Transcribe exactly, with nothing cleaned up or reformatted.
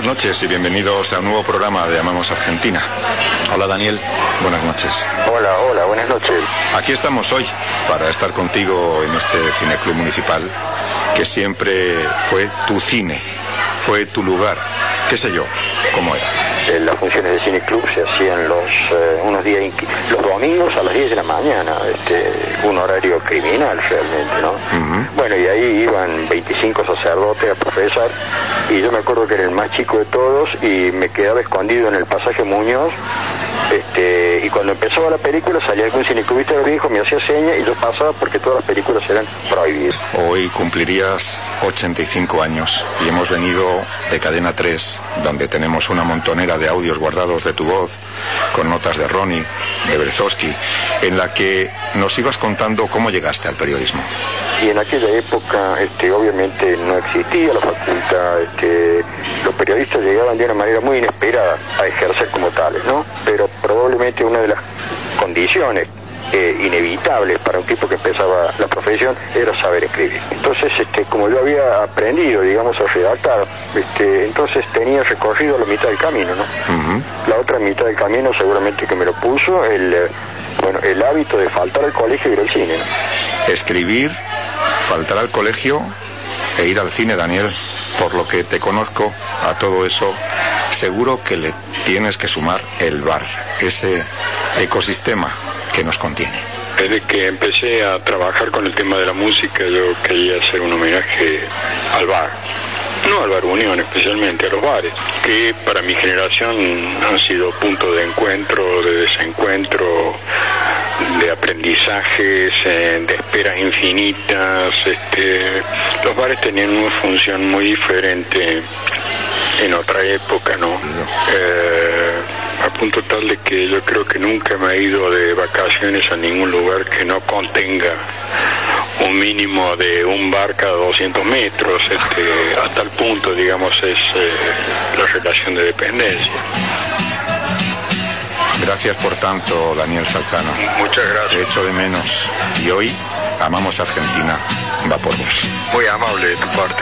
noches y bienvenidos a un nuevo programa de Amamos Argentina. Hola Daniel, buenas noches. Hola, hola, buenas noches. Aquí estamos hoy para estar contigo en este Cineclub Municipal, que siempre fue tu cine, fue tu lugar, qué sé yo, ¿cómo era? Eh, las funciones de Cineclub se hacían los eh, unos días, los domingos a las diez de la mañana, este, un horario criminal realmente, ¿no? Uh-huh. Bueno, y ahí iban veinticinco sacerdotes a profesar, y yo me acuerdo que era el más chico de todos, y me quedaba escondido en el pasaje Muñoz, este, y cuando empezaba la película salía algún cineclubista viejo, me hacía señas, y yo pasaba porque todas las películas eran prohibidas. Hoy cumplirías ochenta y cinco años, y hemos venido de Cadena tres, donde tenemos una montonera de audios guardados de tu voz, con notas de Ronnie, de Berezovsky, en la que nos ibas contando cómo llegaste al periodismo. Y en aquella época, este, obviamente no existía la facultad, este, los periodistas llegaban de una manera muy inesperada a ejercer como tales, ¿no? Pero probablemente una de las condiciones Eh, inevitables para un tipo que empezaba la profesión era saber escribir. Entonces, este, como yo había aprendido, digamos, a redactar, este, entonces tenía recorrido la mitad del camino, ¿no? Uh-huh. La otra mitad del camino seguramente que me lo puso el, eh, bueno, el hábito de faltar al colegio y ir al cine, ¿no? Escribir, faltar al colegio e ir al cine, Daniel. Por lo que te conozco, a todo eso seguro que le tienes que sumar el bar, ese ecosistema que nos contiene. Desde que empecé a trabajar con el tema de la música, yo quería hacer un homenaje al bar, no al Bar Unión especialmente, a los bares, que para mi generación han sido punto de encuentro, de desencuentro, de aprendizajes, de esperas infinitas. Este, los bares tenían una función muy diferente en otra época, ¿no? Eh, a punto tal de que yo creo que nunca me he ido de vacaciones a ningún lugar que no contenga un mínimo de un bar cada doscientos metros, este, a tal punto, digamos, es eh, la relación de dependencia. Gracias por tanto, Daniel Salzano. Muchas gracias. Te echo de menos, y hoy Amamos Argentina va por vos. Muy amable de tu parte.